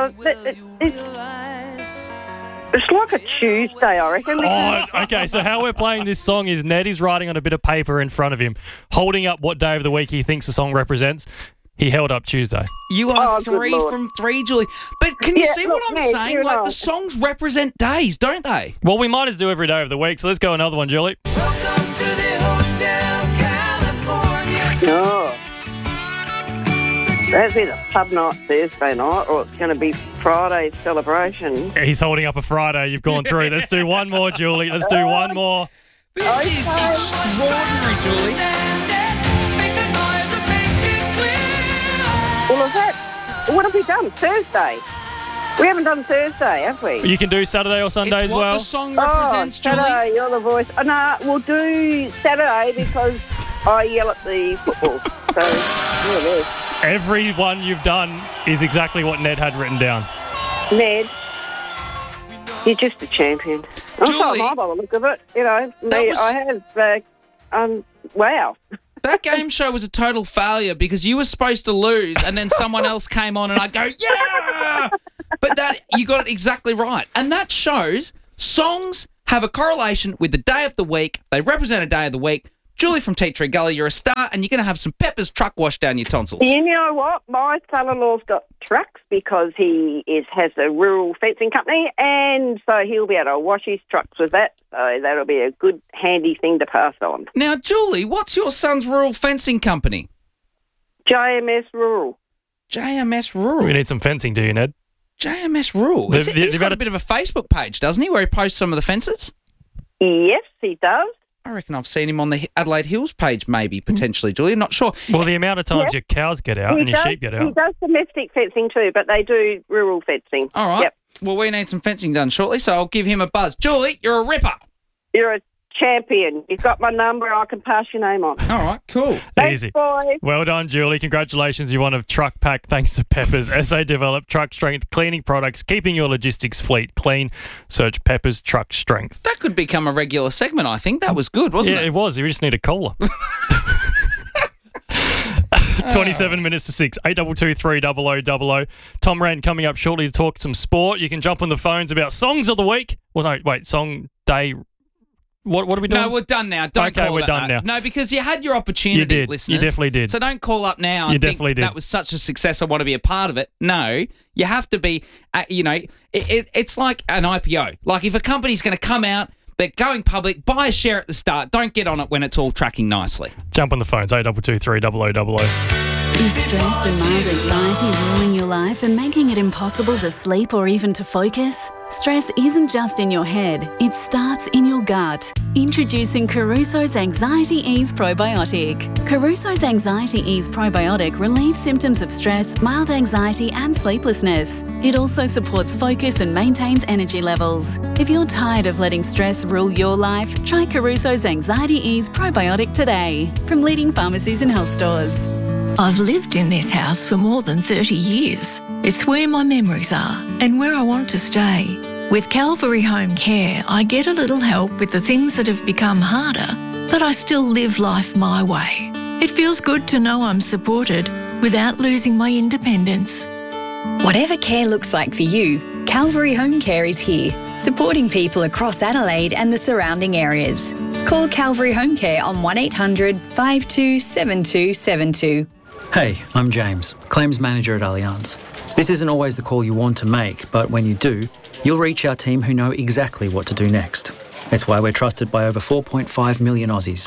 It's like a Tuesday, I reckon. Oh, okay. So how we're playing this song is Ned is writing on a bit of paper in front of him, holding up what day of the week he thinks the song represents. He held up Tuesday. You are 3 from 3, Julie. But can you see what I'm saying? Like, the songs represent days, don't they? Well, we might as do every day of the week, so let's go another one, Julie. Welcome to the Hotel California. Oh. That's either pub night Thursday night or it's going to be Friday's celebration. He's holding up a Friday. You've gone through. Let's do one more, Julie. Let's do one more. This is extraordinary, Julie. Well, is that... What have we done? Thursday? We haven't done Thursday, have we? You can do Saturday or Sunday It's as what well. the song represents, Saturday, Julie. you're the voice. No, we'll do Saturday because I yell at the football. So, there it is. Every one you've done is exactly what Ned had written down. Ned, you're just a champion. I'm Julie, so am I by the look of it. You know, I have, wow. That game show was a total failure because you were supposed to lose and then someone else came on and I go, yeah! But that you got it exactly right. And that shows songs have a correlation with the day of the week. They represent a day of the week. Julie from Tea Tree Gully, you're a star, and you're going to have some Pepper's truck wash down your tonsils. You know what? My son-in-law's got trucks because he has a rural fencing company, and so he'll be able to wash his trucks with that. So that'll be a good, handy thing to pass on. Now, Julie, what's your son's rural fencing company? JMS Rural. JMS Rural. We need some fencing, do you, Ned? JMS Rural. He's got a bit of a Facebook page, doesn't he, where he posts some of the fences? Yes, he does. I reckon I've seen him on the Adelaide Hills page, maybe, potentially, Julie. I'm not sure. Well, the amount of times your cows get out and your sheep get He out. does domestic fencing too, but they do rural fencing. All right. Yep. Well, we need some fencing done shortly, so I'll give him a buzz. Julie, you're a ripper. You're a champion. You've got my number. I can pass your name on. All right, cool. Thanks, Easy. boys. Well done, Julie. Congratulations. You won a truck pack thanks to Peppers as they develop truck strength cleaning products, keeping your logistics fleet clean. Search Peppers Truck Strength. That could become a regular segment, I think. That was good, wasn't Yeah, it? it was. You just need a cola. 27 minutes to 6, 822 300 Tom Rand coming up shortly to talk some sport. You can jump on the phones about songs of the week. Well, no, wait, song day. What are we doing? No, we're done now. Don't Okay, call we're that, done mate. now. No, because you had your opportunity, You did. listeners. You definitely did. So don't call up now. You and think definitely did. That was such a success. I want to be a part of it. No, you have to be. It's like an IPO. Like if a company's going to come out, they're going public, buy a share at the start. Don't get on it when it's all tracking nicely. Jump on the phones, 822 300 Is stress and mild anxiety ruining your life and making it impossible to sleep or even to focus? Stress isn't just in your head, it starts in your gut. Introducing Caruso's Anxiety Ease Probiotic. Caruso's Anxiety Ease Probiotic relieves symptoms of stress, mild anxiety and sleeplessness. It also supports focus and maintains energy levels. If you're tired of letting stress rule your life, try Caruso's Anxiety Ease Probiotic today from leading pharmacies and health stores. I've lived in this house for more than 30 years. It's where my memories are and where I want to stay. With Calvary Home Care, I get a little help with the things that have become harder, but I still live life my way. It feels good to know I'm supported without losing my independence. Whatever care looks like for you, Calvary Home Care is here, supporting people across Adelaide and the surrounding areas. Call Calvary Home Care on 1800 527272. Hey, I'm James, Claims Manager at Allianz. This isn't always the call you want to make, but when you do, you'll reach our team who know exactly what to do next. It's why we're trusted by over 4.5 million Aussies.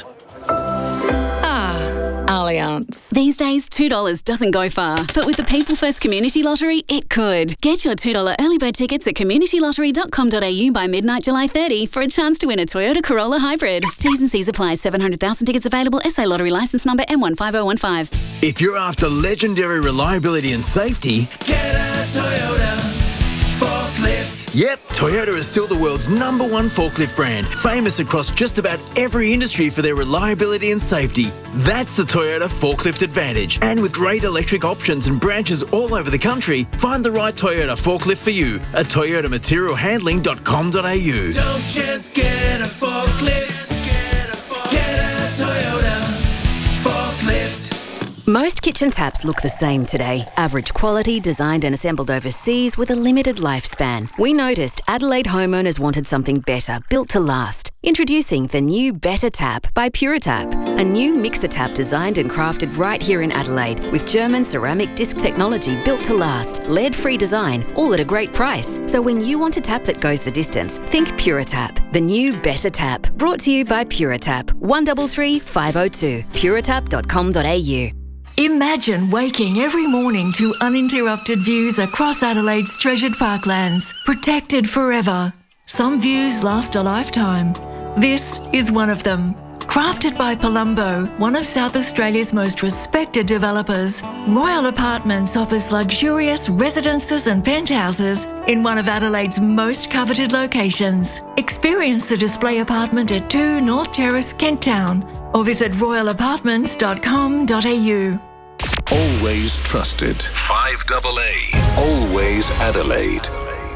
Allianz. These days, $2 doesn't go far, but with the People First Community Lottery, it could. Get your $2 early bird tickets at communitylottery.com.au by midnight July 30 for a chance to win a Toyota Corolla Hybrid. T's and C's apply. 700,000 tickets available. SA Lottery licence number M15015. If you're after legendary reliability and safety, Get a Toyota forklift. yep, Toyota is still the world's #1 forklift brand, famous across just about every industry for their reliability and safety. That's the Toyota Forklift Advantage. And with great electric options and branches all over the country, find the right Toyota forklift for you at toyotamaterialhandling.com.au. Don't just get a forklift. Get a Toyota forklift. Most kitchen taps look the same today. Average quality, designed and assembled overseas with a limited lifespan. We noticed Adelaide homeowners wanted something better, built to last. Introducing the new Better Tap by Puratap, a new mixer tap designed and crafted right here in Adelaide with German ceramic disc technology built to last, lead-free design, all at a great price. So when you want a tap that goes the distance, think Puratap, the new Better Tap. Brought to you by Puratap, 133 502, puratap.com.au. Imagine waking every morning to uninterrupted views across Adelaide's treasured parklands, protected forever. Some views last a lifetime. This is one of them. Crafted by Palumbo, one of South Australia's most respected developers, Royal Apartments offers luxurious residences and penthouses in one of Adelaide's most coveted locations. Experience the display apartment at 2 North Terrace, Kent Town, or visit royalapartments.com.au. Always trusted. 5AA. Always Adelaide.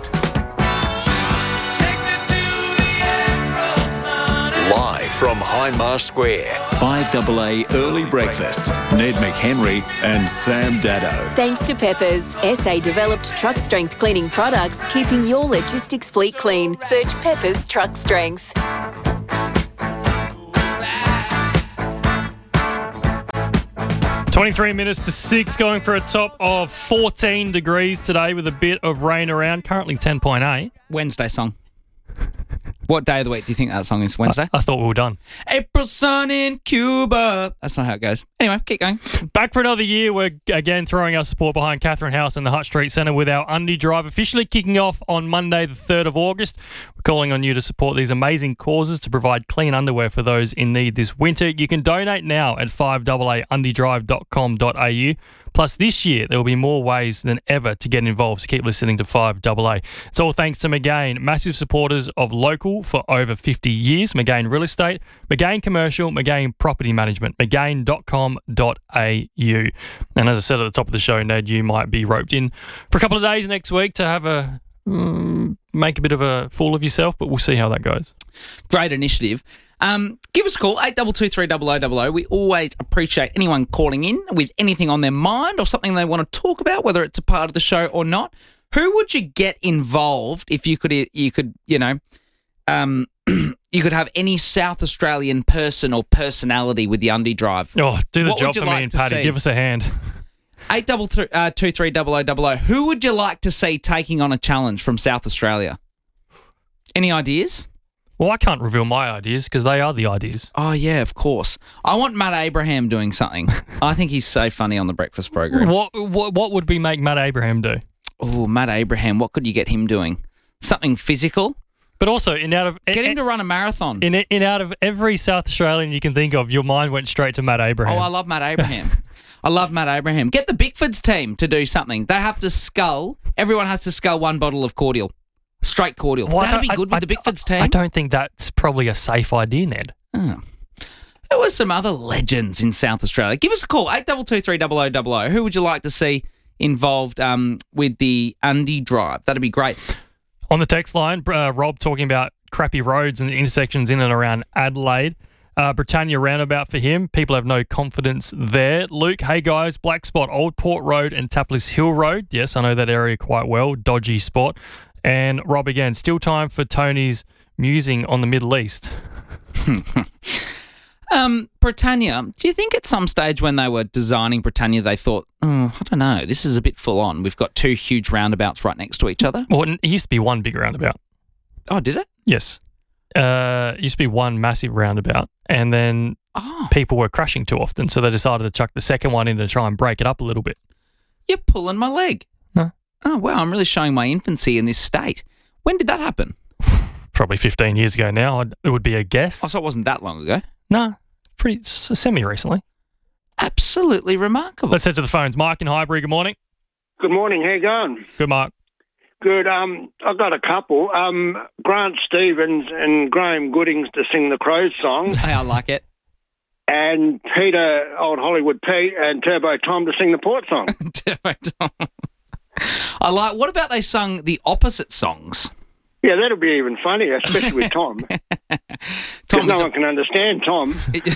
Live from Hindmarsh Square. 5AA Early Breakfast. Ned McHenry and Sam Dado. Thanks to Peppers, SA-developed truck strength cleaning products, keeping your logistics fleet clean. Search Peppers Truck Strength. 23 minutes to 6, going for a top of 14 degrees today with a bit of rain around. Currently 10.8. Wednesday song. What day of the week do you think that song is? Wednesday? I thought we were done. April sun in Cuba. That's not how it goes. Anyway, keep going. Back for another year. We're again throwing our support behind Catherine House and the Hutt Street Centre with our Undie Drive officially kicking off on Monday the 3rd of August. We're calling on you to support these amazing causes to provide clean underwear for those in need this winter. You can donate now at 5AA.undiedrive.com.au. Plus, this year, there will be more ways than ever to get involved, so keep listening to 5AA. It's all thanks to McGain, massive supporters of local for over 50 years. McGain Real Estate, McGain Commercial, McGain Property Management, McGain.com.au. And as I said at the top of the show, Ned, you might be roped in for a couple of days next week to have make a bit of a fool of yourself, but we'll see how that goes. Great initiative. Give us a call, 8223 We always appreciate anyone calling in with anything on their mind or something they want to talk about, whether it's a part of the show or not. Who would you get involved if you could you could have any South Australian person or personality with the Undie Drive? Oh, do the What job would you for me like and to Paddy. see? Give us a hand. 8223 Who would you like to see taking on a challenge from South Australia? Any ideas? Well, I can't reveal my ideas because they are the ideas. Oh, yeah, of course. I want Matt Abraham doing something. I think he's so funny on the breakfast program. What would we make Matt Abraham do? Oh, Matt Abraham, what could you get him doing? Something physical? But also, get him to run a marathon. In out of every South Australian you can think of, your mind went straight to Matt Abraham. Oh, I love Matt Abraham. I love Matt Abraham. Get the Bickfords team to do something. They have to scull. Everyone has to scull one bottle of cordial. Straight cordial. That'd be good with the Bickfords team. I don't think that's probably a safe idea, Ned. Oh. There were some other legends in South Australia. Give us a call, 8223 Who would you like to see involved with the Undie Drive? That'd be great. On the text line, Rob talking about crappy roads and intersections in and around Adelaide. Britannia roundabout for him. People have no confidence there. Luke, hey guys, Black Spot, Old Port Road and Tapless Hill Road. Yes, I know that area quite well. Dodgy spot. And Rob again, still time for Tony's musing on the Middle East. Britannia, do you think at some stage when they were designing Britannia, they thought, I don't know, this is a bit full on. We've got two huge roundabouts right next to each other. Well, it used to be one big roundabout. Oh, did it? Yes. It used to be one massive roundabout, and then people were crashing too often, so they decided to chuck the second one in to try and break it up a little bit. You're pulling my leg. No. Oh, wow, I'm really showing my infancy in this state. When did that happen? Probably 15 years ago now, it would be a guess. Oh, so it wasn't that long ago? No, pretty semi-recently. Absolutely remarkable. Let's head to the phones. Mark in Highbury, good morning. Good morning, how you going? Good, Mark. Good. I've got a couple. Grant Stevens and Graham Goodings to sing the Crows song. Hey, I like it. And Peter, Old Hollywood Pete, and Turbo Tom to sing the Port song. Turbo Tom. I like. What about they sung the opposite songs? Yeah, that'll be even funnier, especially with Tom. Tom, no one can understand Tom.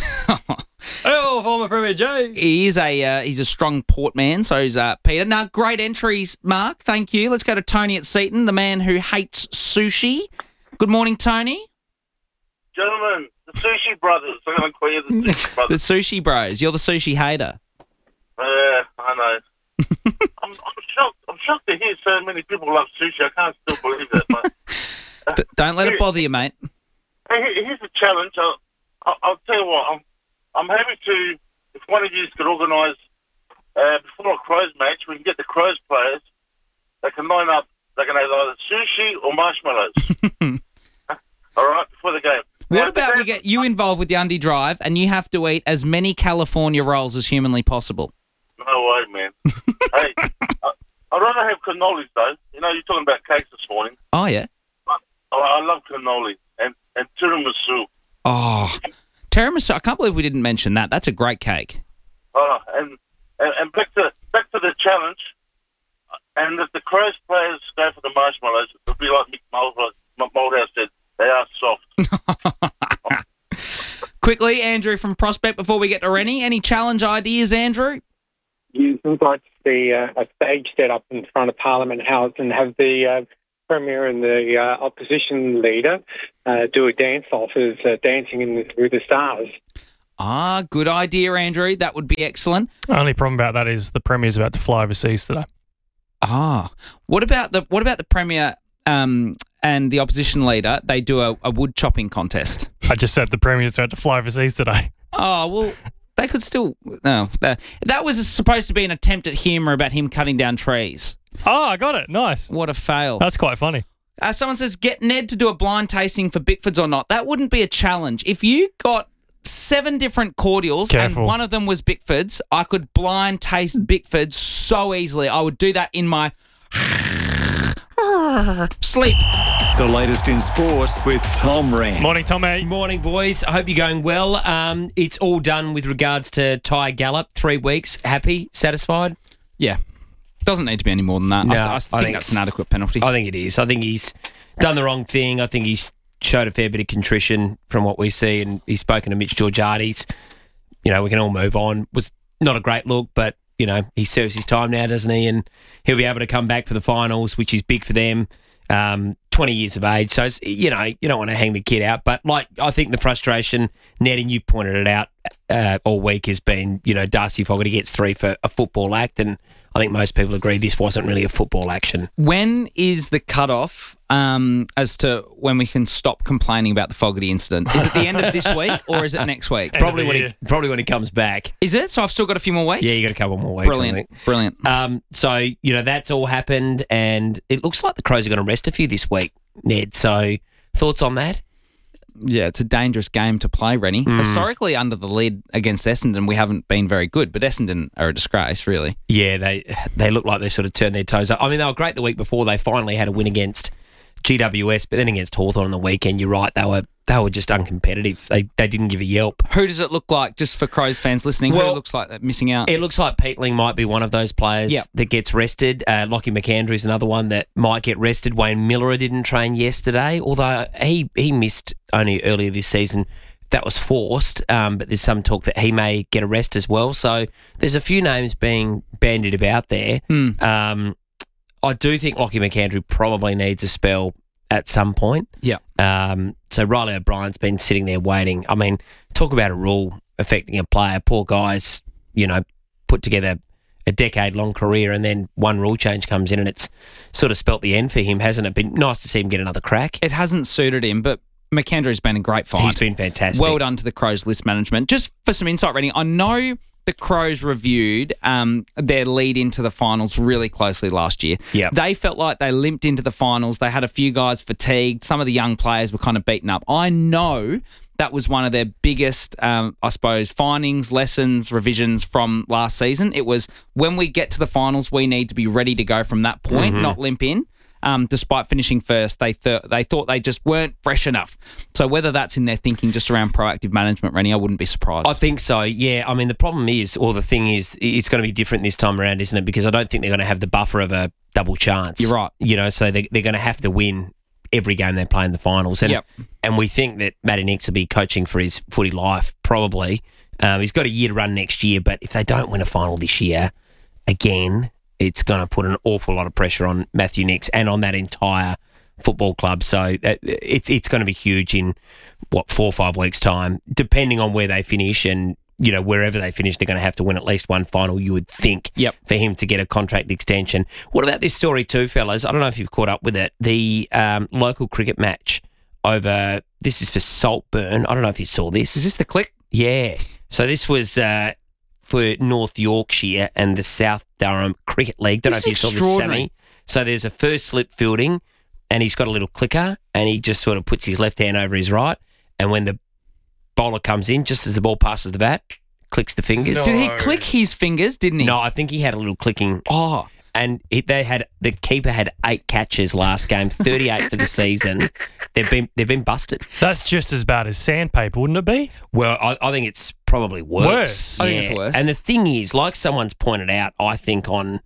Oh, former Premier Joe. He's a strong port man, so is Peter. Now, great entries, Mark. Thank you. Let's go to Tony at Seaton, the man who hates sushi. Good morning, Tony. Gentlemen, the Sushi Brothers. I'm going to call you the Sushi Brothers. The Sushi Bros. You're the sushi hater. Yeah, I know. I'm shocked. I'm shocked to hear so many people love sushi. I can't still believe that. But, Don't let it bother you, mate. Here's a challenge. I'll tell you what. I'm happy to, if one of you could organise before a Crows match, we can get the Crows players. They can line up. They can have either sushi or marshmallows. All right, before the game. What about we get you involved with the Undie Drive and you have to eat as many California rolls as humanly possible? No way, man. Hey, I'd rather have cannolis, though. You know, you're talking about cakes this morning. Oh, yeah. I love cannoli and tiramisu. Oh, tiramisu. I can't believe we didn't mention that. That's a great cake. Oh, and back to the challenge. And if the Crows players go for the marshmallows, it'll be like Mick Moldhouse said. They are soft. Quickly, Andrew from Prospect, before we get to Rennie, any challenge ideas, Andrew? You would like to see a stage set up in front of Parliament House and have the Premier and the opposition leader do a dance-off as Dancing with the Stars. Ah, good idea, Andrew. That would be excellent. Only problem about that is the Premier's about to fly overseas today. Ah, what about the Premier and the opposition leader? They do a wood chopping contest. I just said the Premier's about to fly overseas today. Oh, well, they could still... No, that was supposed to be an attempt at humour about him cutting down trees. Oh, I got it. Nice. What a fail. That's quite funny. Someone says, get Ned to do a blind tasting for Bickfords or not. That wouldn't be a challenge. If you got 7 different cordials Careful. and one of them was Bickfords, I could blind taste Bickfords so easily. I would do that in my sleep. The latest in sport with Tom Wren. Morning, Tommy. Morning, boys. I hope you're going well. It's all done with regards to Ty Gallup. 3 weeks. Happy? Satisfied? Yeah. Doesn't need to be any more than that. No, I think that's an adequate penalty. I think it is. I think he's done the wrong thing. I think he's showed a fair bit of contrition from what we see, and he's spoken to Mitch Georgiades. You know, we can all move on. Was not a great look, but, you know, he serves his time now, doesn't he? And he'll be able to come back for the finals, which is big for them. 20 years of age. So, it's, you know, you don't want to hang the kid out. But, like, I think the frustration, Ned, and you pointed it out all week, has been, you know, Darcy Fogarty gets 3 for a football act, and I think most people agree this wasn't really a football action. When is the cutoff as to when we can stop complaining about the Fogarty incident? Is it the end of this week or is it next week? Probably when he comes back. Is it? So I've still got a few more weeks? Yeah, you got a couple more weeks. Brilliant. Brilliant. So, you know, that's all happened, and it looks like the Crows are going to rest a few this week, Ned. So, thoughts on that? Yeah, it's a dangerous game to play, Rennie. Historically, under the lid against Essendon, we haven't been very good, but Essendon are a disgrace, really. Yeah, they look like they sort of turned their toes up. I mean, they were great the week before. They finally had a win against GWS, but then against Hawthorn on the weekend, you're right, they were just uncompetitive. They didn't give a yelp. Who does it look like, just for Crows fans listening, who looks like they're missing out? It looks like Peatling might be one of those players that gets rested. Lockie McAndrew is another one that might get rested. Wayne Miller didn't train yesterday, although he missed only earlier this season. That was forced, but there's some talk that he may get a rest as well. So there's a few names being bandied about there. I do think Lockie McAndrew probably needs a spell at some point. Yeah. So Riley O'Brien's been sitting there waiting. I mean, talk about a rule affecting a player. Poor guy's, you know, put together a decade-long career, and then one rule change comes in and it's sort of spelt the end for him, hasn't it? Been nice to see him get another crack. It hasn't suited him, but McAndrew's been a great find. He's been fantastic. Well done to the Crows list management. Just for some insight, Rennie, I know the Crows reviewed their lead into the finals really closely last year. Yep. They felt like they limped into the finals. They had a few guys fatigued. Some of the young players were kind of beaten up. I know that was one of their biggest, I suppose, findings, lessons, revisions from last season. It was, when we get to the finals, we need to be ready to go from that point, not limp in. Despite finishing first, they thought they just weren't fresh enough. So whether that's in their thinking just around proactive management, Rennie, I wouldn't be surprised. I think so, yeah. I mean, the problem is, or the thing is, it's going to be different this time around, isn't it? Because I don't think they're going to have the buffer of a double chance. You're right. You know, so they're going to have to win every game they play in the finals. And and we think that Matty Nicks will be coaching for his footy life, probably. He's got a year to run next year, but if they don't win a final this year, again, it's going to put an awful lot of pressure on Matthew Nicks and on that entire football club. So it's going to be huge in, 4 or 5 weeks' time, depending on where they finish. And, wherever they finish, they're going to have to win at least one final, you would think, for him to get a contract extension. What about this story too, fellas? I don't know if you've caught up with it. The local cricket match over, this is for Saltburn. I don't know if you saw this. Is this the Click? Yeah. So this was for North Yorkshire and the South Durham Cricket League. Don't know if you saw this, Sammy. So there's a first slip fielding, and he's got a little clicker, and he just sort of puts his left hand over his right, and when the bowler comes in, just as the ball passes the bat, clicks the fingers. Did he click his fingers, didn't he? No, I think he had a little clicking. Oh. And the keeper had 8 catches last game, 38 for the season. They've been busted. That's just as bad as sandpaper, wouldn't it be? Well, I think it's probably worse. I think it's worse. And the thing is, like someone's pointed out, I think on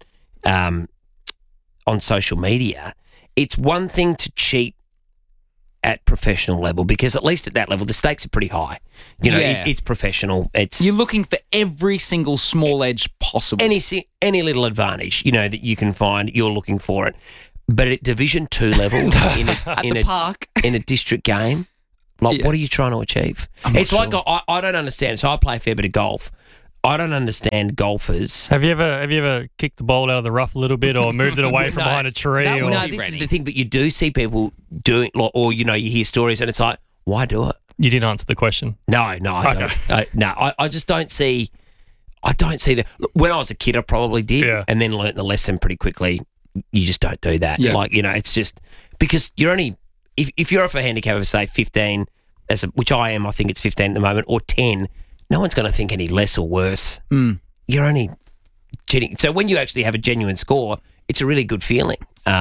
social media, it's one thing to cheat at professional level, because at least at that level the stakes are pretty high. It's professional. You're looking for every single small edge possible. Any little advantage that you can find, you're looking for it. But at Division 2 level in a park, in a district game, what are you trying to achieve? It's like I don't understand. So I play a fair bit of golf. I don't understand golfers. Have you ever kicked the ball out of the rough a little bit, or moved it away from behind a tree? No, this is the thing. But you do see people doing, or you hear stories, and it's like, why do it? You didn't answer the question. No, I don't. I just don't see. I don't see that. When I was a kid, I probably did, and then learnt the lesson pretty quickly. You just don't do that. Yeah. It's just because you're only if you're off a handicap of say 15, which I am. I think it's 15 at the moment, or 10. No one's going to think any less or worse. You're only cheating. So when you actually have a genuine score, it's a really good feeling.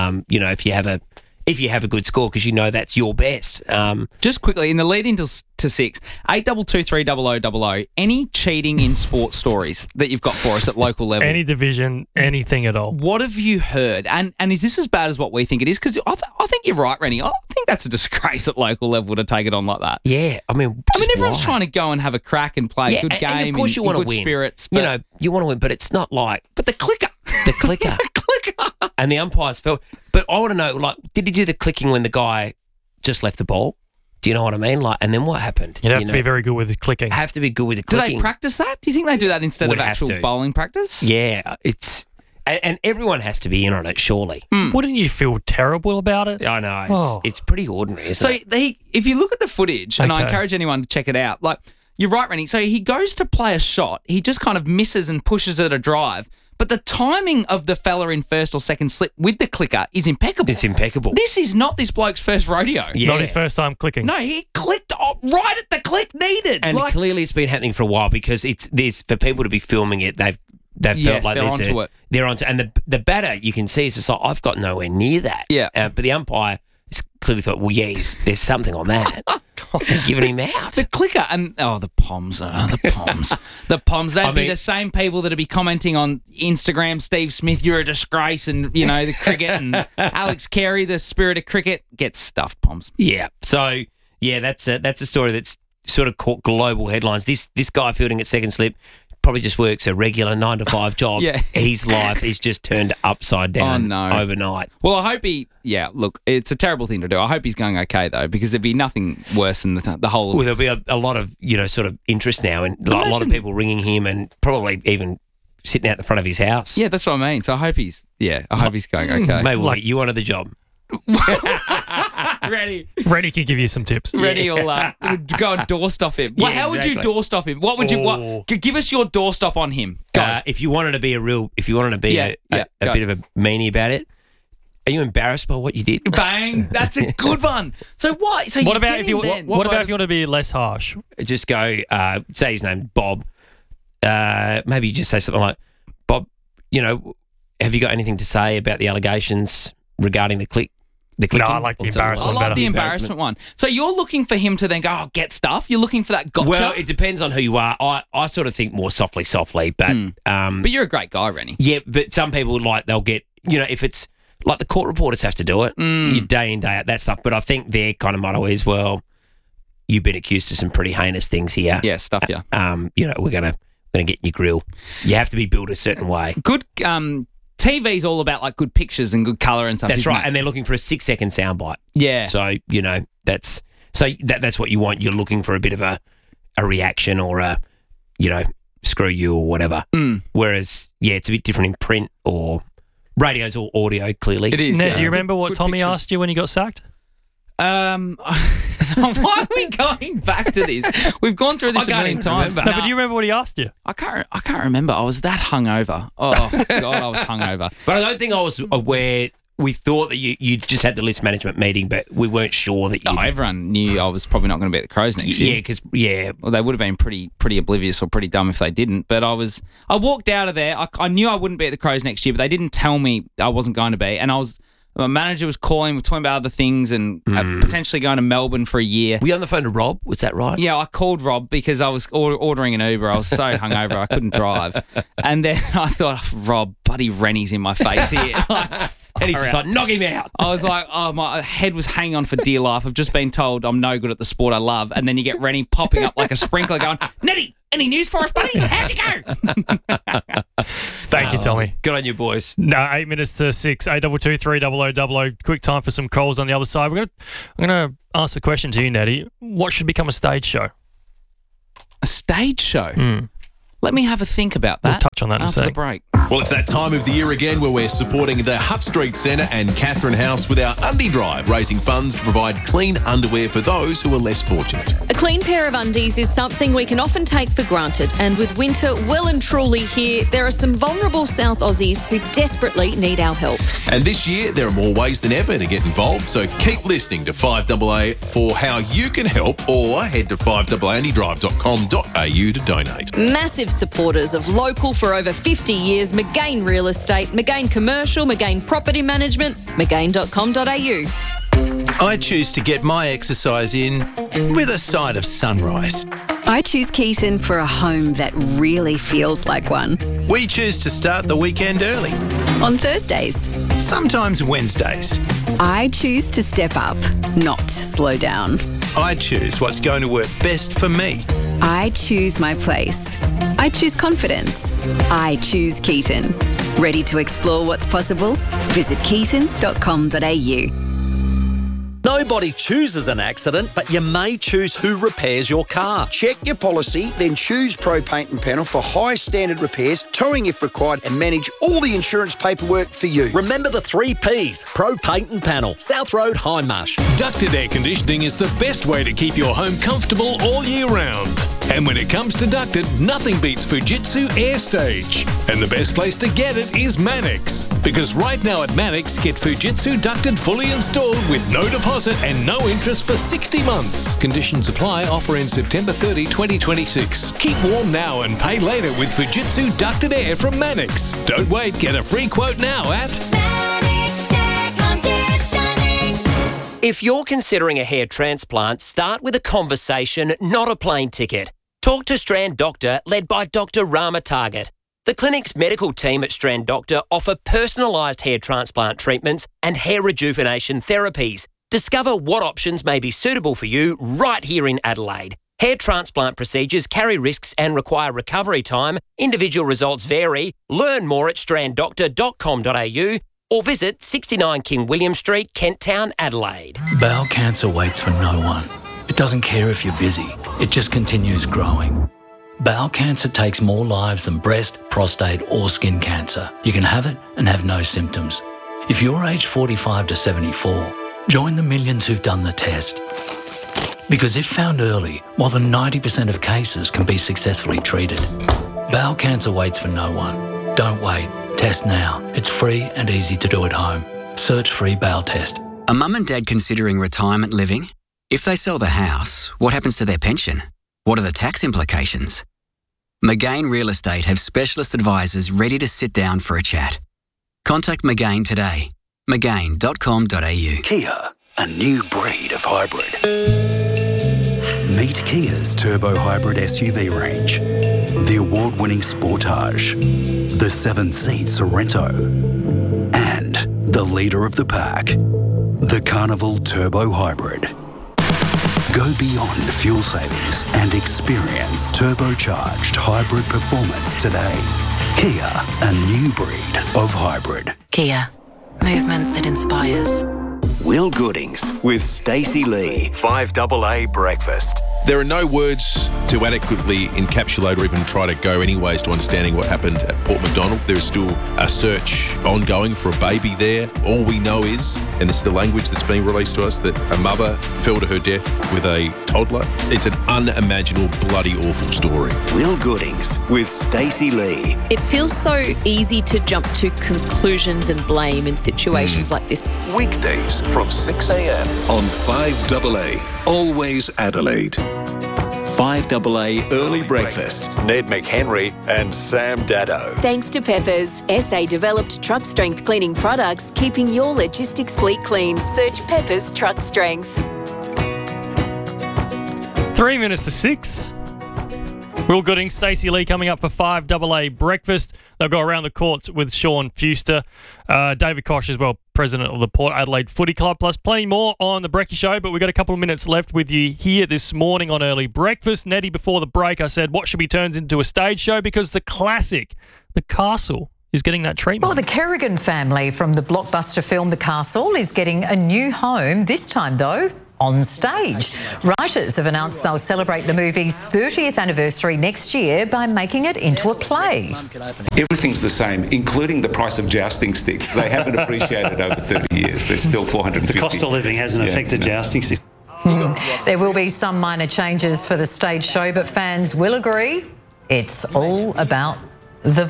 If you have a good score, because that's your best. Just quickly, in the lead into 6, 82230000. Any cheating in sports stories that you've got for us at local level? Any division, anything at all. What have you heard? And is this as bad as what we think it is? Because I think you're right, Rennie. I think that's a disgrace at local level to take it on like that. Yeah, I mean, everyone's trying to go and have a crack and play a good game. And of course, you want to win. Spirits, you want to win, but it's not like. But the clicker. And the umpires felt. But I want to know, did he do the clicking when the guy just left the ball? Do you know what I mean? And then what happened? You'd have to be very good with the clicking. Have to be good with the Do clicking. they practice that? Do you think they do that instead of actual bowling practice? Yeah, it's. And everyone has to be in on it, surely. Wouldn't you feel terrible about it? I know. It's pretty ordinary, isn't it? If you look at the footage, and I encourage anyone to check it out, you're right, Rennie. So he goes to play a shot. He just kind of misses and pushes at a drive. But the timing of the fella in first or second slip with the clicker is impeccable. It's impeccable. This is not this bloke's first rodeo. Yeah. Not his first time clicking. No, he clicked right at the click needed. And clearly it's been happening for a while, because there's for people to be filming it, they've felt like they're onto it. They're onto it. And the batter, you can see, is just like, I've got nowhere near that. Yeah. But the umpire has clearly thought, well, there's something on that. They're giving him out. The clicker and the Poms. The Poms. They'd be the same people that'd be commenting on Instagram, Steve Smith, you're a disgrace, and the cricket, and Alex Carey, the spirit of cricket, gets stuffed, Poms. Yeah. So that's a story that's sort of caught global headlines. This guy fielding at second slip probably just works a regular 9 to 5 job. Yeah. His life is just turned upside down overnight. Well, I hope look, it's a terrible thing to do. I hope he's going okay, though, because there'd be nothing worse than the whole of... Well, there'll be a lot of, sort of interest now, and a lot of people ringing him, and probably even sitting out the front of his house. Yeah, that's what I mean. So I hope he's going okay. Maybe we'll get you onto the job. Rennie can give you some tips. Rennie will go and doorstop him. Well, how would you doorstop him? What would you? Give us your doorstop on him. Go. If you wanted to be a bit of a meanie about it, are you embarrassed by what you did? Bang! That's a good one. So what? So what about if you want to be less harsh? Just go. Say his name, Bob. Maybe you just say something like, Bob. Have you got anything to say about the allegations regarding the clicking? No, I like the embarrassment better. I like the embarrassment one. So you're looking for him to then go, get stuff? You're looking for that gotcha? Well, it depends on who you are. I sort of think more softly, but... but you're a great guy, Rennie. Yeah, but some people, they'll get... if it's like the court reporters have to do it, you day in, day out, that stuff. But I think their kind of motto is, well, you've been accused of some pretty heinous things here. Yeah, stuff you. We're gonna get in your grill. You have to be built a certain way. Good. TV's all about like good pictures and good colour and stuff. That's isn't right, it? and they're looking for a 6-second soundbite. Yeah. So that's what you want. You're looking for a bit of a reaction or a screw you or whatever. Whereas it's a bit different in print or radio's all audio. Clearly, it is. Ned, do you remember what Good Tommy pictures. asked you when you got sacked? Why are we going back to this? We've gone through this a million times. No, but do you remember what he asked you? I can't remember. I was that hungover. Oh God, I was hungover. But I don't think I was aware. We thought that you just had the list management meeting, but we weren't sure that you. Everyone knew I was probably not going to be at the Crows next year. Well, they would have been pretty oblivious or pretty dumb if they didn't. But I walked out of there. I knew I wouldn't be at the Crows next year, but they didn't tell me I wasn't going to be. And my manager was calling, we're talking about other things and potentially going to Melbourne for a year. Were you on the phone to Rob? Was that right? Yeah, I called Rob because I was ordering an Uber. I was so hungover I couldn't drive. And then I thought, Rob, buddy Rennie's in my face here. And he's just like, knock him out. I was like, my head was hanging on for dear life. I've just been told I'm no good at the sport I love. And then you get Rennie popping up like a sprinkler going, Nettie, any news for us, buddy? How'd you go? Thank you, Tommy. Good on you, boys. No, 8 minutes to 6. 822 300 00. Quick time for some calls on the other side. I'm gonna ask the question to you, Nettie. What should become a stage show? A stage show? Let me have a think about that. We'll touch on that in a after the sec. break. Well, it's that time of the year again where we're supporting the Hutt Street Centre and Catherine House with our Undie Drive, raising funds to provide clean underwear for those who are less fortunate. A clean pair of undies is something we can often take for granted, and with winter well and truly here, there are some vulnerable South Aussies who desperately need our help. And this year, there are more ways than ever to get involved, so keep listening to 5AA for how you can help, or head to 5AAAndydrive.com.au to donate. Massive supporters of local for over 50 years, McGain Real Estate, McGain Commercial, McGain Property Management, McGain.com.au. I choose to get my exercise in with a side of sunrise. I choose Keaton for a home that really feels like one. We choose to start the weekend early. On Thursdays. Sometimes Wednesdays. I choose to step up, not slow down. I choose what's going to work best for me. I choose my place. I choose confidence. I choose Keaton. Ready to explore what's possible? Visit keaton.com.au. Nobody chooses an accident, but you may choose who repairs your car. Check your policy, then choose Pro Paint and Panel for high standard repairs, towing if required, and manage all the insurance paperwork for you. Remember the 3 Ps, Pro Paint and Panel, South Road, Hindmarsh. Ducted air conditioning is the best way to keep your home comfortable all year round. And when it comes to ducted, nothing beats Fujitsu Air Stage. And the best place to get it is Mannix. Because right now at Mannix, get Fujitsu ducted fully installed with no deposit and no interest for 60 months. Conditions apply. Offer in September 30, 2026. Keep warm now and pay later with Fujitsu ducted air from Mannix. Don't wait. Get a free quote now at If you're considering a hair transplant, start with a conversation, not a plane ticket. Talk to Strand Doctor, led by Dr. Rama Target. The clinic's medical team at Strand Doctor offer personalised hair transplant treatments and hair rejuvenation therapies. Discover what options may be suitable for you right here in Adelaide. Hair transplant procedures carry risks and require recovery time. Individual results vary. Learn more at stranddoctor.com.au or visit 69 King William Street, Kent Town, Adelaide. Bowel cancer waits for no one. It doesn't care if you're busy. It just continues growing. Bowel cancer takes more lives than breast, prostate or skin cancer. You can have it and have no symptoms. If you're aged 45 to 74, join the millions who've done the test. Because if found early, more than 90% of cases can be successfully treated. Bowel cancer waits for no one. Don't wait. Test now. It's free and easy to do at home. Search free bowel test. Are mum and dad considering retirement living? If they sell the house, what happens to their pension? What are the tax implications? McGain Real Estate have specialist advisors ready to sit down for a chat. Contact McGain today. McGain.com.au. Kia, a new breed of hybrid. Meet Kia's turbo hybrid SUV range. The award-winning Sportage, the 7-seat Sorrento, and the leader of the pack. The Carnival Turbo Hybrid. Go beyond fuel savings and experience turbocharged hybrid performance today. Kia, a new breed of hybrid. Kia, movement that inspires. Will Goodings with Stacey Lee. 5AA Breakfast. There are no words to adequately encapsulate or even try to go anyways to understanding what happened at Port Macdonald. There is still a search ongoing for a baby there. All we know is, and this is the language that's being released to us, that a mother fell to her death with a toddler. It's an unimaginable, bloody awful story. Will Goodings with Stacey Lee. It feels so easy to jump to conclusions and blame in situations like this. Weekdays from 6 a.m. on 5AA. Always Adelaide. 5AA Early Breakfast. Ned McHenry and Sam Daddo. Thanks to Peppers, SA-developed truck strength cleaning products, keeping your logistics fleet clean. Search Peppers Truck Strength. 3 minutes to 6. Will Gooding, Stacey Lee coming up for 5AA Breakfast. They'll go around the courts with Sean Fuster. David Koch as well, president of the Port Adelaide Footy Club, plus plenty more on the Brekkie Show. But we've got a couple of minutes left with you here this morning on Early Breakfast. Nettie, before the break, I said, what should be turned into a stage show? Because the classic, The Castle, is getting that treatment. Well, the Kerrigan family from the blockbuster film The Castle is getting a new home, this time though, on stage. Writers have announced they'll celebrate the movie's 30th anniversary next year by making it into a play. Everything's the same, including the price of jousting sticks. They haven't appreciated over 30 years. They're still $450. The cost of living hasn't affected jousting sticks. There will be some minor changes for the stage show, but fans will agree it's all about the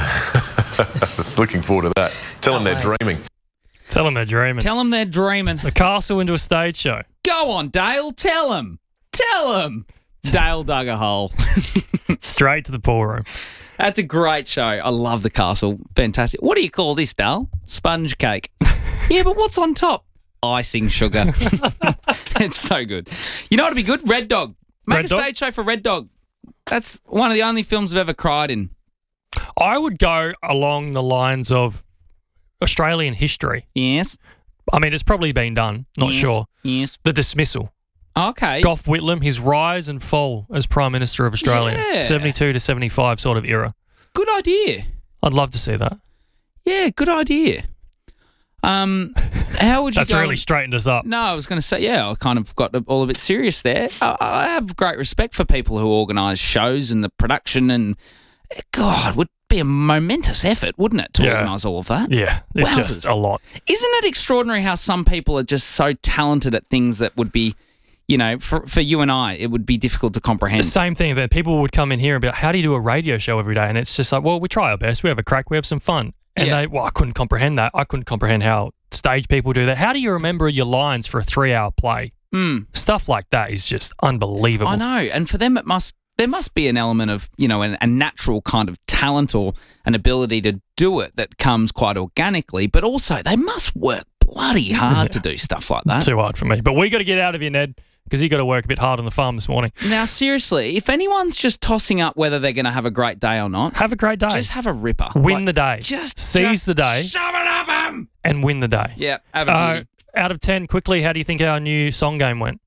vibe. Looking forward to that. Tell them they're dreaming. Tell them they're dreaming. Tell them they're dreaming. The Castle into a stage show. Go on, Dale. Tell them. Tell them. Dale dug a hole. Straight to the pool room. That's a great show. I love The Castle. Fantastic. What do you call this, Dale? Sponge cake. Yeah, but what's on top? Icing sugar. It's so good. You know what would be good? Red Dog. Make a stage show for Red Dog. That's one of the only films I've ever cried in. I would go along the lines of Australian history. Yes. I mean, it's probably been done. Not sure. Yes. The dismissal. Okay. Gough Whitlam, his rise and fall as Prime Minister of Australia. Yeah. 72 to 75 sort of era. Good idea. I'd love to see that. Yeah, good idea. How would you That's go? really straightened us up. No, I was going to say, yeah, I kind of got all a bit serious there. I have great respect for people who organise shows and the production, and God, would be a momentous effort, wouldn't it, to organise all of that? Yeah, it's Wowzers. just a lot. Isn't it extraordinary how some people are just so talented at things that would be, you know, for you and I, it would be difficult to comprehend. The same thing that people would come in here about, how do you do a radio show every day? And it's just like, well, we try our best. We have a crack. We have some fun. And I couldn't comprehend that. I couldn't comprehend how stage people do that. How do you remember your lines for a 3-hour play? Stuff like that is just unbelievable. I know. And for them, there must be an element of, you know, a natural kind of talent or an ability to do it that comes quite organically, but also they must work bloody hard to do stuff like that. Too hard for me. But we got to get out of here, Ned, because you got to work a bit hard on the farm this morning. Now, seriously, if anyone's just tossing up whether they're going to have a great day or not, have a great day. Just have a ripper. Win the day. Just seize the day. Shove it up 'em! And win the day. Yeah, have a beauty. Out of 10, quickly, how do you think our new song game went?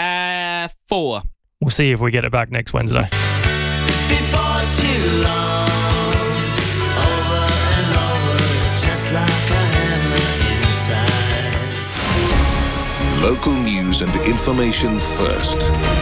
4. We'll see if we get it back next Wednesday. Before too long, over and over, just like a hammer inside. Local news and information first.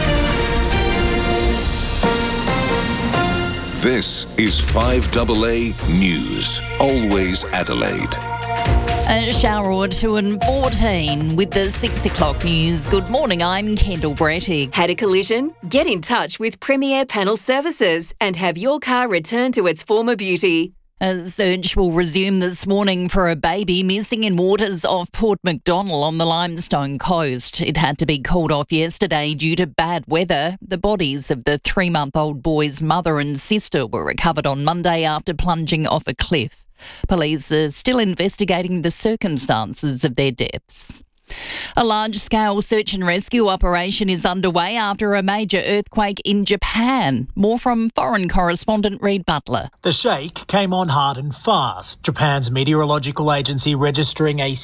This is 5AA News. Always Adelaide. A shower or 2 and 14 with the 6 o'clock news. Good morning, I'm Kendall Brettig. Had a collision? Get in touch with Premier Panel Services and have your car returned to its former beauty. A search will resume this morning for a baby missing in waters off Port Macdonald on the Limestone coast. It had to be called off yesterday due to bad weather. The bodies of the 3-month-old boy's mother and sister were recovered on Monday after plunging off a cliff. Police are still investigating the circumstances of their deaths. A large-scale search and rescue operation is underway after a major earthquake in Japan. More from foreign correspondent Reid Butler. The shake came on hard and fast. Japan's meteorological agency registering a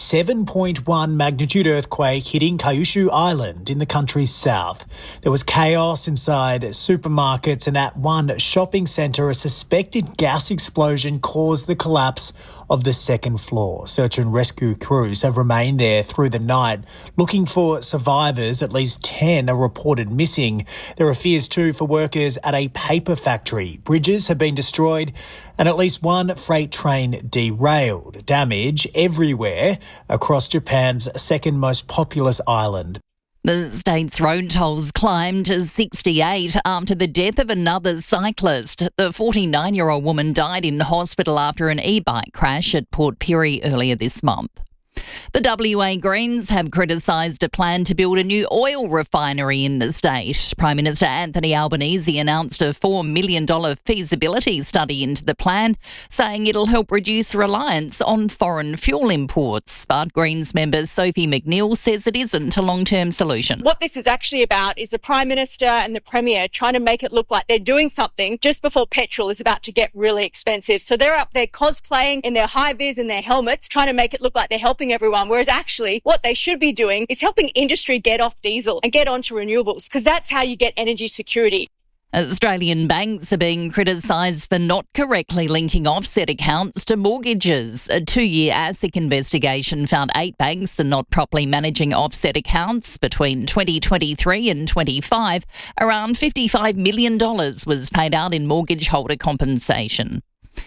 7.1 magnitude earthquake hitting Kyushu Island in the country's south. There was chaos inside supermarkets, and at one shopping centre, a suspected gas explosion caused the collapse of the second floor. Search and rescue crews have remained there through the night looking for survivors. At least 10 are reported missing. There are fears too for workers at a paper factory. Bridges have been destroyed and at least one freight train derailed. Damage everywhere across Japan's second most populous island. The state's road tolls climbed to 68 after the death of another cyclist. The 49-year-old woman died in hospital after an e-bike crash at Port Pirie earlier this month. The WA Greens have criticised a plan to build a new oil refinery in the state. Prime Minister Anthony Albanese announced a $4 million feasibility study into the plan, saying it'll help reduce reliance on foreign fuel imports. But Greens member Sophie McNeil says it isn't a long-term solution. What this is actually about is the Prime Minister and the Premier trying to make it look like they're doing something just before petrol is about to get really expensive. So they're up there cosplaying in their high-vis and their helmets, trying to make it look like they're helping everyone, whereas actually what they should be doing is helping industry get off diesel and get onto renewables, because that's how you get energy security. Australian banks are being criticised for not correctly linking offset accounts to mortgages. A 2-year ASIC investigation found 8 banks are not properly managing offset accounts. Between 2023 and 25, around $55 million was paid out in mortgage holder compensation.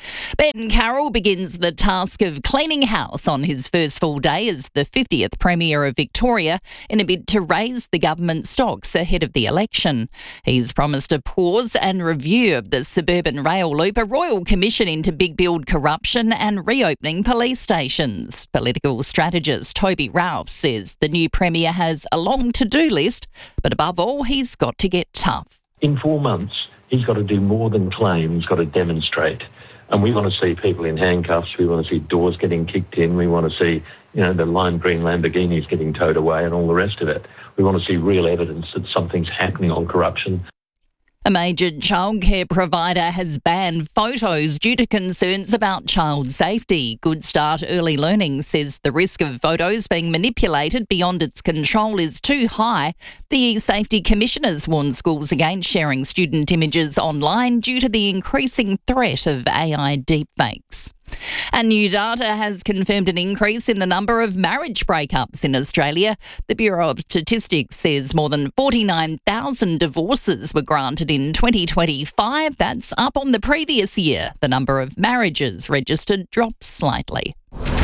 Ben Carroll begins the task of cleaning house on his first full day as the 50th Premier of Victoria in a bid to raise the government stocks ahead of the election. He's promised a pause and review of the suburban rail loop, a royal commission into big build corruption and reopening police stations. Political strategist Toby Ralph says the new Premier has a long to-do list, but above all, he's got to get tough. In 4 months, he's got to do more than claim, he's got to demonstrate. And we want to see people in handcuffs. We want to see doors getting kicked in. We want to see, the lime green Lamborghinis getting towed away and all the rest of it. We want to see real evidence that something's happening on corruption. A major childcare provider has banned photos due to concerns about child safety. Good Start Early Learning says the risk of photos being manipulated beyond its control is too high. The Safety Commissioners warned schools against sharing student images online due to the increasing threat of AI deepfakes. And new data has confirmed an increase in the number of marriage breakups in Australia. The Bureau of Statistics says more than 49,000 divorces were granted in 2025. That's up on the previous year. The number of marriages registered dropped slightly.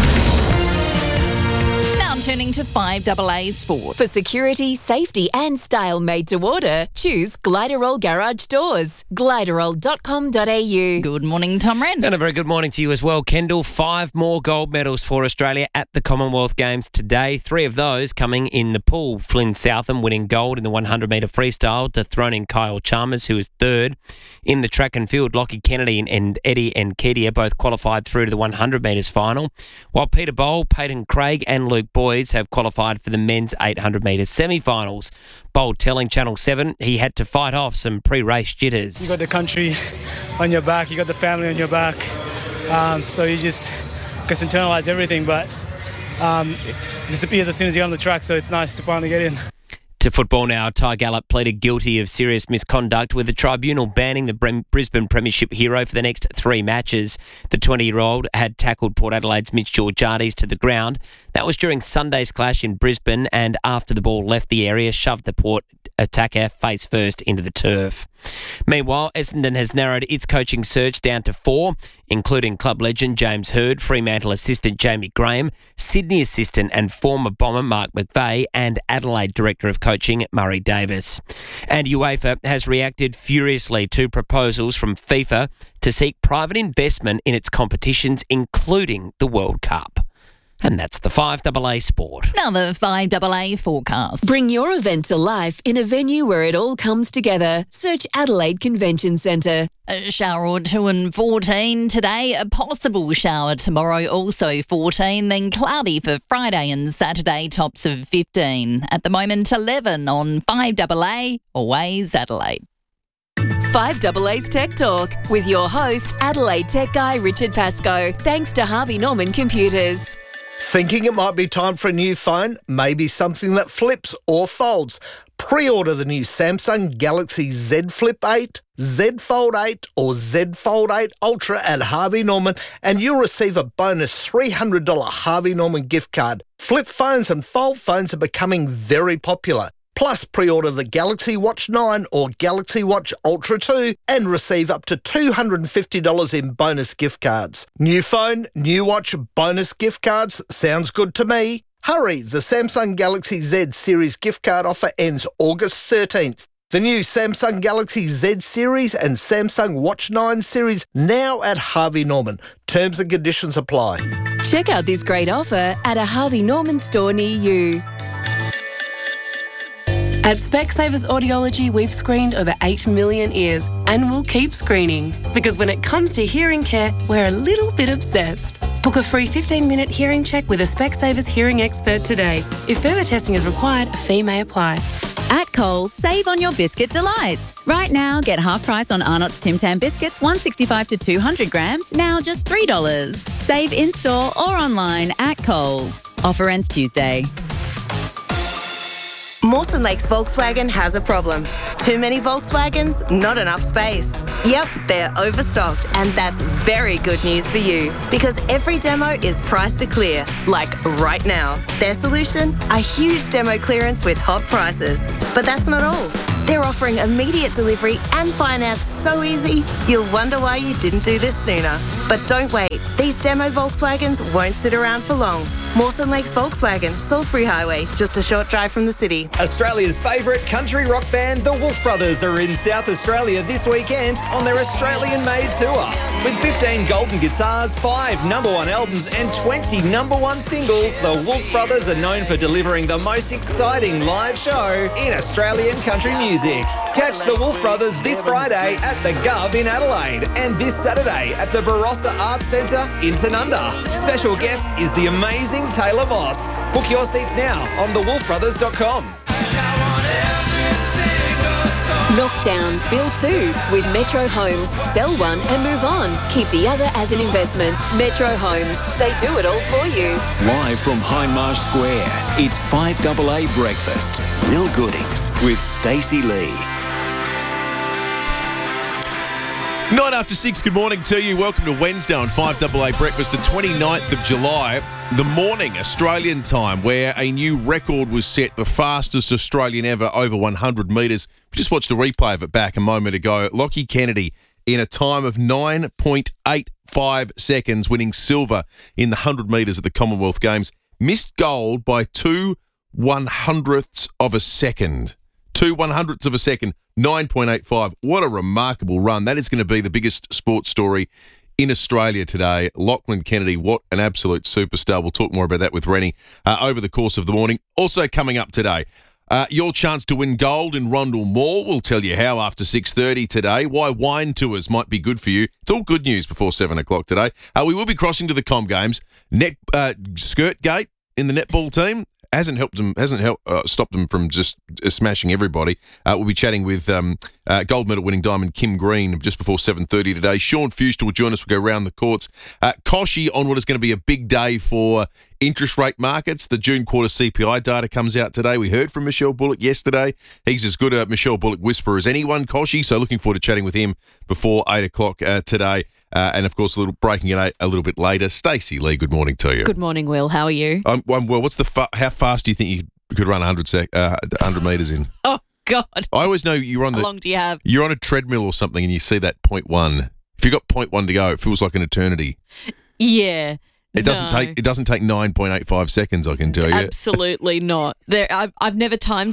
Now turning to 5AA Sport. For security, safety and style made to order, choose Gliderol Garage Doors. Gliderol.com.au. Good morning, Tom Wren. And a very good morning to you as well, Kendall. 5 more gold medals for Australia at the Commonwealth Games today. 3 of those coming in the pool. Flynn Southam winning gold in the 100-metre freestyle, dethroning Kyle Chalmers, who is third. In the track and field, Lockie Kennedy and Eddie Nketiah both qualified through to the 100 metres final, while Peter Bowl, Peyton Craig and Luke Boyds have qualified for the men's 800 metres semi-finals. Bowl telling Channel 7 he had to fight off some pre-race jitters. You got the country on your back, you got the family on your back, so you just internalize everything, but it disappears as soon as you're on the track, so it's nice to finally get in. To football now, Ty Gallop pleaded guilty of serious misconduct, with the tribunal banning the Brisbane Premiership hero for the next 3 matches. The 20-year-old had tackled Port Adelaide's Mitch Georgiades to the ground. That was during Sunday's clash in Brisbane, and after the ball left the area, shoved the Port attacker face first into the turf. Meanwhile, Essendon has narrowed its coaching search down to 4, including club legend James Hird, Fremantle assistant Jamie Graham, Sydney assistant and former Bomber Mark McVeigh, and Adelaide director of coaching Murray Davis. And UEFA has reacted furiously to proposals from FIFA to seek private investment in its competitions, including the World Cup. And that's the 5AA Sport. Now the 5AA forecast. Bring your event to life in a venue where it all comes together. Search Adelaide Convention Centre. A shower or two and 14 today. A possible shower tomorrow, also 14. Then cloudy for Friday and Saturday, tops of 15. At the moment, 11 on 5AA, always Adelaide. 5AA's Tech Talk with your host, Adelaide Tech Guy Richard Pascoe. Thanks to Harvey Norman Computers. Thinking it might be time for a new phone? Maybe something that flips or folds. Pre-order the new Samsung Galaxy Z Flip 8, Z Fold 8 or Z Fold 8 Ultra at Harvey Norman and you'll receive a bonus $300 Harvey Norman gift card. Flip phones and fold phones are becoming very popular. Plus, pre-order the Galaxy Watch 9 or Galaxy Watch Ultra 2 and receive up to $250 in bonus gift cards. New phone, new watch, bonus gift cards. Sounds good to me. Hurry, the Samsung Galaxy Z Series gift card offer ends August 13th. The new Samsung Galaxy Z Series and Samsung Watch 9 series now at Harvey Norman. Terms and conditions apply. Check out this great offer at a Harvey Norman store near you. At Specsavers Audiology, we've screened over 8 million ears and we'll keep screening because when it comes to hearing care, we're a little bit obsessed. Book a free 15-minute hearing check with a Specsavers hearing expert today. If further testing is required, a fee may apply. At Coles, save on your biscuit delights. Right now, get half price on Arnott's Tim Tam biscuits, 165 to 200 grams, now just $3. Save in-store or online at Coles. Offer ends Tuesday. Mawson Lakes Volkswagen has a problem. Too many Volkswagens, not enough space. Yep, they're overstocked, and that's very good news for you because every demo is priced to clear, like right now. Their solution? A huge demo clearance with hot prices. But that's not all. They're offering immediate delivery and finance so easy, you'll wonder why you didn't do this sooner. But don't wait. These demo Volkswagens won't sit around for long. Mawson Lakes Volkswagen, Salisbury Highway, just a short drive from the city. Australia's favourite country rock band, the Wolf Brothers, are in South Australia this weekend on their Australian-made tour. With 15 golden guitars, 5 #1 albums and 20 #1 singles, the Wolf Brothers are known for delivering the most exciting live show in Australian country music. Catch the Wolf Brothers this Friday at the Gov in Adelaide and this Saturday at the Barossa Arts Centre in Tanunda. Special guest is the amazing Taylor Moss. Book your seats now on thewolfbrothers.com. Knockdown, build 2 with Metro Homes. Sell one and move on. Keep the other as an investment. Metro Homes. They do it all for you. Live from Hindmarsh Square, it's 5AA Breakfast. Real goodings with Stacey Lee. 6:09, good morning to you. Welcome to Wednesday on 5AA Breakfast, the 29th of July, the morning Australian time, where a new record was set, the fastest Australian ever, over 100 metres. We just watched a replay of it back a moment ago. Lockie Kennedy in a time of 9.85 seconds, winning silver in the 100 metres at the Commonwealth Games. Missed gold by 2/100ths of a second. 2/100ths of a second, 9.85. What a remarkable run. That is going to be the biggest sports story in Australia today. Lachlan Kennedy, what an absolute superstar. We'll talk more about that with Rennie over the course of the morning. Also coming up today, your chance to win gold in Rondell Mall. We'll tell you how after 6:30 today. Why wine tours might be good for you. It's all good news before 7 o'clock today. We will be crossing to the Com Games. Skirtgate in the netball team. Hasn't stopped them from just smashing everybody. We'll be chatting with gold medal winning diamond Kim Green just before 7:30 today. Sean Fustel will join us. We'll go round the courts. Koshy on what is going to be a big day for interest rate markets. The June quarter CPI data comes out today. We heard from Michelle Bullock yesterday. He's as good a Michelle Bullock whisperer as anyone, Koshy. So looking forward to chatting with him before 8 o'clock today. And, of course, breaking it a little bit later. Stacey Lee, good morning to you. Good morning, Will. How are you? Well, what's how fast do you think you could run 100 metres in? Oh, God. I always know you're on How long do you have? You're on a treadmill or something and you see that 0.1. If you've got 0.1 to go, it feels like an eternity. Yeah. It doesn't take 9.85 seconds, I can tell you. Absolutely not. I've never timed it.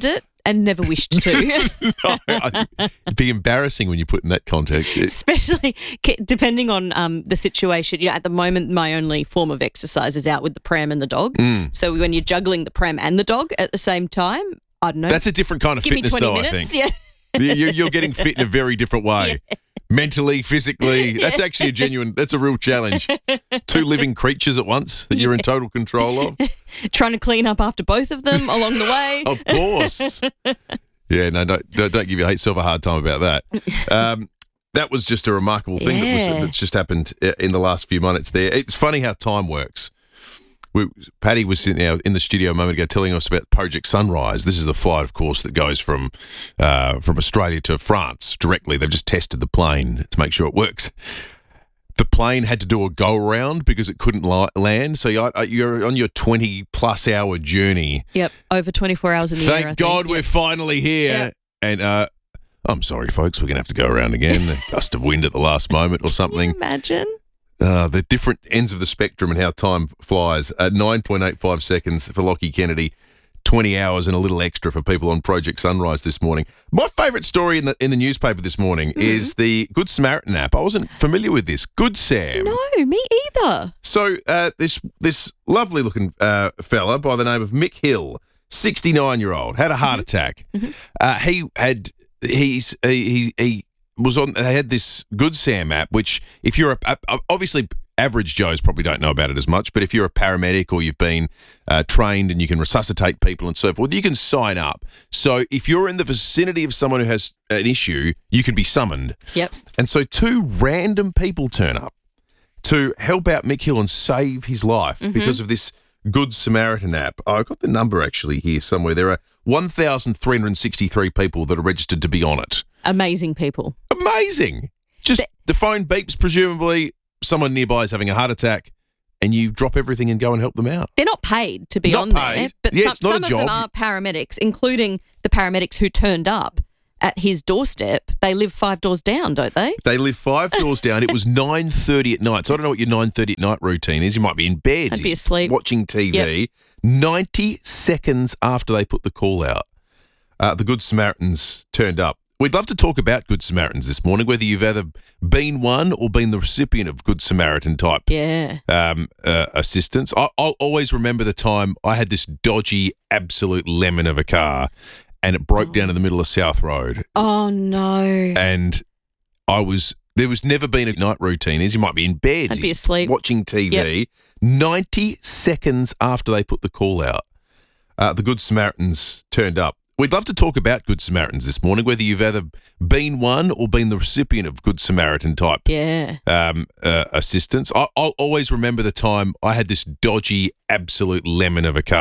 and never wished to. It'd be embarrassing when you put in that context. Especially depending on the situation. You know, at the moment, my only form of exercise is out with the pram and the dog. So when you're juggling the pram and the dog at the same time, I don't know. That's a different kind of Give fitness, me 20 though, minutes, I think. You're getting fit in a very different way. Yeah. Mentally, physically. That's actually that's a real challenge. Two living creatures at once that you're in total control of. Trying to clean up after both of them along the way. Of course. Yeah, no, don't give yourself a hard time about that. That was just a remarkable thing that's just happened in the last few minutes there. It's funny how time works. Paddy was sitting in the studio a moment ago telling us about Project Sunrise. This is the flight, of course, that goes from Australia to France directly. They've just tested the plane to make sure it works. The plane had to do a go-around because it couldn't land. So you're on your 20-plus hour journey. Yep, over 24 hours in the air, I Thank God we're finally here. Yep. And I'm sorry, folks, we're going to have to go around again. A gust of wind at the last moment or something. Can you imagine? The different ends of the spectrum and how time flies. 9.85 seconds for Lockie Kennedy, 20 hours and a little extra for people on Project Sunrise this morning. My favourite story in the newspaper this morning is the Good Samaritan app. I wasn't familiar with this. Good Sam. No, me either. So this lovely looking fella by the name of Mick Hill, 69-year-old, had a heart attack. They had this Good Sam app, which if you're obviously average Joes probably don't know about it as much, but if you're a paramedic or you've been trained and you can resuscitate people and so forth, you can sign up. So if you're in the vicinity of someone who has an issue, you can be summoned. Yep. And so two random people turn up to help out Mick Hill and save his life because of this Good Samaritan app. I've got the number actually here somewhere. There are 1,363 people that are registered to be on it. Amazing people. Amazing. Just the phone beeps, presumably someone nearby is having a heart attack, and you drop everything and go and help them out. They're not paid to be Not on paid. there, but Yeah, it's not some a of them job. are paramedics, including the paramedics who turned up at his doorstep. They live 5 doors down, don't they? They live 5 doors down. It was 9:30 at night. So I don't know what your 9:30 at night routine is. You might be in bed. I'd be asleep. Watching TV. Yep. 90 seconds after they put the call out, the Good Samaritans turned up. We'd love to talk about Good Samaritans this morning, whether you've either been one or been the recipient of Good Samaritan type assistance. I'll always remember the time I had this dodgy, absolute lemon of a car and it broke down in the middle of South Road. Oh, no. And there was never been a night routine, as you might be in bed. I'd be asleep. Watching TV. Yep. 90 seconds after they put the call out, the Good Samaritans turned up. We'd love to talk about Good Samaritans this morning, whether you've either been one or been the recipient of Good Samaritan type assistance. I'll always remember the time I had this dodgy, absolute lemon of a car.